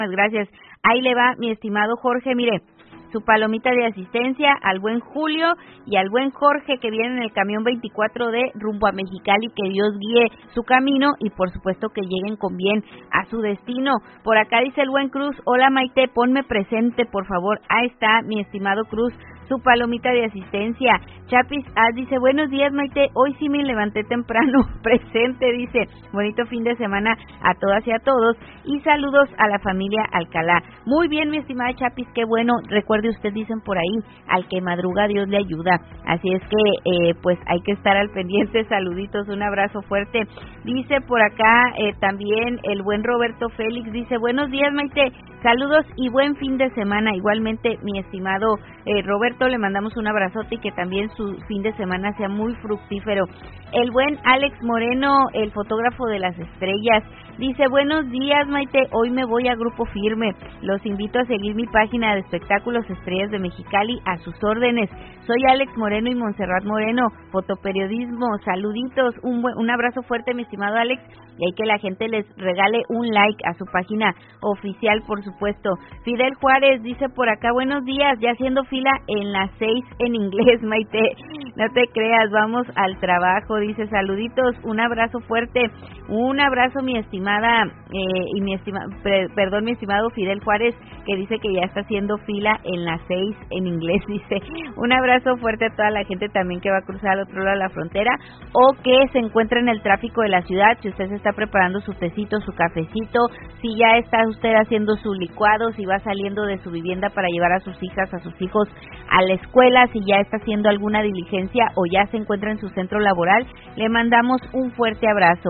Gracias. Ahí le va, mi estimado Jorge, mire, su palomita de asistencia al buen Julio y al buen Jorge que vienen en el camión 24D rumbo a Mexicali, que Dios guíe su camino y por supuesto que lleguen con bien a su destino. Por acá dice el buen Cruz, hola Maite, ponme presente por favor. Ahí está mi estimado Cruz, su palomita de asistencia. Chapis dice, buenos días Maite, hoy sí me levanté temprano, presente, dice, bonito fin de semana a todas y a todos y saludos a la familia Alcalá. Muy bien, mi estimada Chapis, qué bueno, recuerde usted, dicen por ahí, al que madruga Dios le ayuda, así es que pues hay que estar al pendiente. Saluditos, un abrazo fuerte. Dice por acá también el buen Roberto Félix, dice, buenos días Maite, saludos y buen fin de semana. Igualmente, mi estimado Roberto, le mandamos un abrazote y que también su fin de semana sea muy fructífero. El buen Alex Moreno, el fotógrafo de las estrellas, dice, buenos días Maite, hoy me voy a Grupo Firme, los invito a seguir mi página de espectáculos Estrellas de Mexicali, a sus órdenes. Soy Alex Moreno y Montserrat Moreno, fotoperiodismo, saluditos, un abrazo fuerte mi estimado Alex, y hay que la gente les regale un like a su página oficial, por supuesto. Fidel Juárez dice por acá, buenos días, ya haciendo fila en las 6 en inglés, Maite, no te creas, vamos al trabajo, dice, saluditos, un abrazo fuerte, un abrazo mi estimada, y mi estimado Fidel Juárez, que dice que ya está haciendo fila en las 6 en inglés, dice, un abrazo fuerte a toda la gente también que va a cruzar al otro lado de la frontera, o que se encuentra en el tráfico de la ciudad, si usted se está preparando su tecito, su cafecito, si ya está usted haciendo su licuado, si va saliendo de su vivienda para llevar a sus hijas, a sus hijos a la escuela, si ya está haciendo alguna diligencia o ya se encuentra en su centro laboral, le mandamos un fuerte abrazo.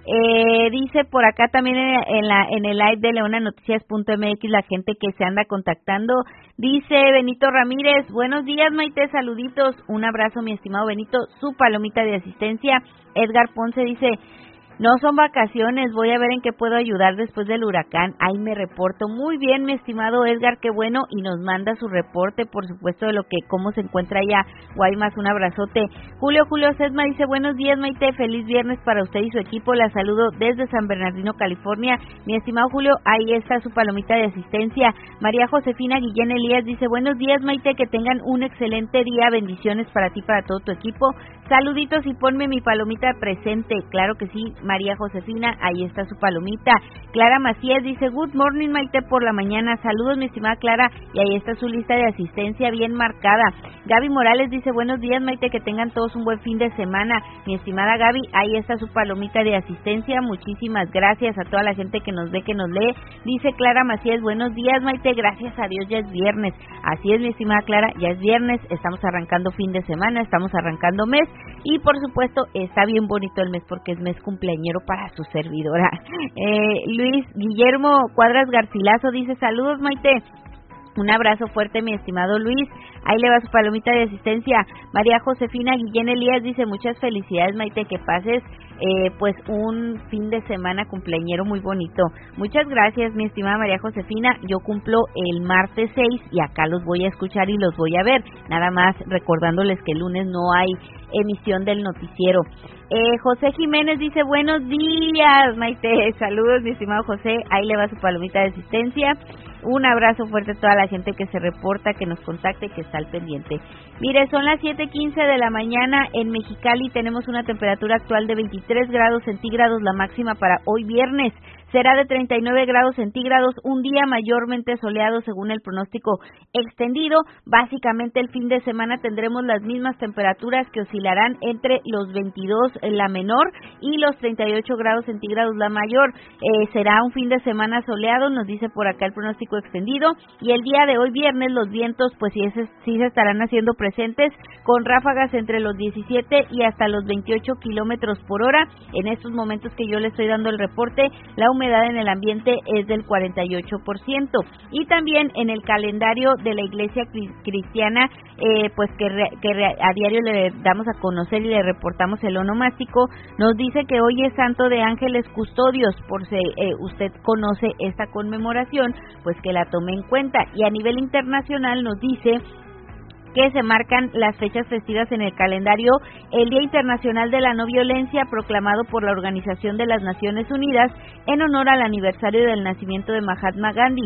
Dice por acá también en el live de leonanoticias.mx la gente que se anda contactando, dice Benito Ramírez, buenos días Maite, saluditos, un abrazo mi estimado Benito, su palomita de asistencia. Edgar Ponce dice, no son vacaciones, voy a ver en qué puedo ayudar después del huracán, ahí me reporto. Muy bien, mi estimado Edgar, qué bueno, y nos manda su reporte, por supuesto, de cómo se encuentra allá Guaymas, un abrazote. Julio Sesma dice, buenos días Maite, feliz viernes para usted y su equipo, la saludo desde San Bernardino, California. Mi estimado Julio, ahí está su palomita de asistencia. María Josefina Guillén Elías dice, buenos días Maite, que tengan un excelente día, bendiciones para ti, para todo tu equipo, saluditos y ponme mi palomita presente. Claro que sí, María Josefina, ahí está su palomita. Clara Macías dice, good morning Maite por la mañana, saludos mi estimada Clara, y ahí está su lista de asistencia bien marcada. Gaby Morales dice, buenos días Maite, que tengan todos un buen fin de semana. Mi estimada Gaby, ahí está su palomita de asistencia, muchísimas gracias a toda la gente que nos ve, que nos lee. Dice Clara Macías, buenos días Maite, gracias a Dios ya es viernes. Así es mi estimada Clara, ya es viernes, estamos arrancando fin de semana, estamos arrancando mes, y por supuesto está bien bonito el mes porque es mes cumpleañero para su servidora. Luis Guillermo Cuadras Garcilaso dice, saludos Maite, un abrazo fuerte mi estimado Luis, ahí le va su palomita de asistencia. María Josefina Guillén Elías dice, muchas felicidades Maite, que pases pues un fin de semana cumpleañero muy bonito. Muchas gracias mi estimada María Josefina, yo cumplo el martes 6 y acá los voy a escuchar y los voy a ver, nada más recordándoles que el lunes no hay emisión del noticiero. José Jiménez dice, buenos días Maite, saludos mi estimado José, ahí le va su palomita de asistencia. Un abrazo fuerte a toda la gente que se reporta, que nos contacte, que está al pendiente. Mire, son las 7:15 de la mañana en Mexicali, tenemos una temperatura actual de 23 grados centígrados, la máxima para hoy viernes será de 39 grados centígrados, un día mayormente soleado según el pronóstico extendido. Básicamente el fin de semana tendremos las mismas temperaturas que oscilarán entre los 22 la menor y los 38 grados centígrados la mayor. Será un fin de semana soleado, nos dice por acá el pronóstico extendido, y el día de hoy viernes los vientos pues sí se estarán haciendo presentes con ráfagas entre los 17 y hasta los 28 kilómetros por hora. En estos momentos que yo le estoy dando el reporte, la humedad en el ambiente es del 48%. Y también en el calendario de la Iglesia Cristiana, pues que a diario le damos a conocer y le reportamos el onomástico, nos dice que hoy es Santo de Ángeles Custodios. Por si usted conoce esta conmemoración, pues que la tome en cuenta. Y a nivel internacional nos dice que se marcan las fechas festivas en el calendario: el Día Internacional de la No Violencia, proclamado por la Organización de las Naciones Unidas en honor al aniversario del nacimiento de Mahatma Gandhi.